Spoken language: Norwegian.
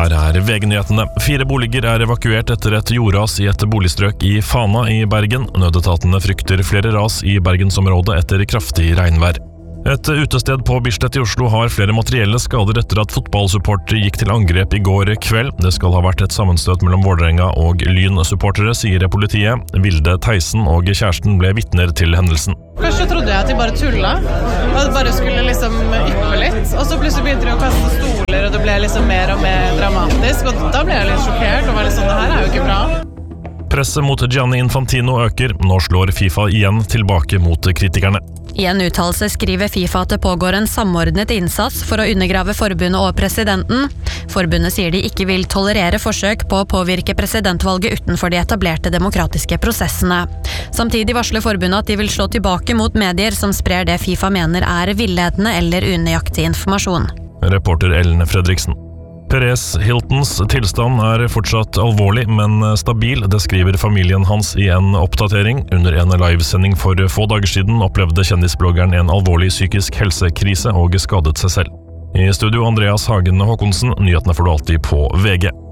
Her VG-nyhetene. 4 boliger evakuert etter et jordras i et boligstrøk i Fana i Bergen. Nødetatene frykter flere ras i Bergensområdet etter kraftig regnvær. Et utested på Bislett i Oslo har flere materielle skader etter at fotballsupportere gikk til angrep i går kveld. Det skal ha vært et sammenstøt mellom Vålerenga og Lyn-supportere, sier politiet. Vilde Theisen og kjæresten ble vitner til hendelsen. Først så trodde jeg at de bare tulla, og at de bare skulle yppe litt. Og så plutselig begynte de å kaste stoler, og det ble mer og mer dramatisk. Og da ble jeg litt sjokkert, og var litt sånn, det her er jo ikke bra. Presset mot Gianni Infantino øker. Nå slår FIFA igjen tilbake mot kritikerne. I en uttalelse skriver FIFA at det pågår en samordnet innsats for å undergrave forbundet og presidenten. Forbundet sier de ikke vil tolerere forsøk på å påvirke presidentvalget utenfor de etablerte demokratiske prosessene. Samtidig varsler forbundet at de vil slå tilbake mot medier som sprer det FIFA mener er villedende eller unøyaktig informasjon. Reporter Ellen Fredriksen. Perez Hiltons tilstand er fortsatt alvorlig, men stabil, det skriver familien hans i en oppdatering. Under en livesending for få dager siden opplevde kjendisbloggeren en alvorlig psykisk helsekrise og skadet seg selv. I studio Andreas Hagen Håkonsen, nyhetene får du alltid på VG.